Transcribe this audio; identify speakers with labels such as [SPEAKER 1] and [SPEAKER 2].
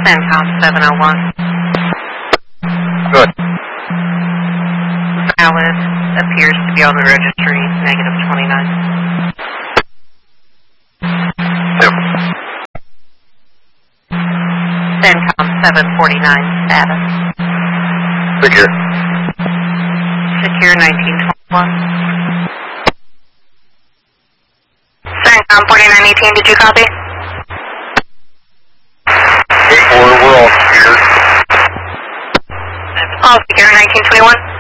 [SPEAKER 1] CENTCOM 701.
[SPEAKER 2] Good.
[SPEAKER 1] Valid. Appears to be on the registry. Negative 29.
[SPEAKER 2] Yep.
[SPEAKER 1] CENTCOM 749. Status.
[SPEAKER 2] Secure.
[SPEAKER 1] Secure 1921.
[SPEAKER 3] CENTCOM 4918, did you copy?
[SPEAKER 2] 8-4, we're all secure.
[SPEAKER 3] All secure 1921.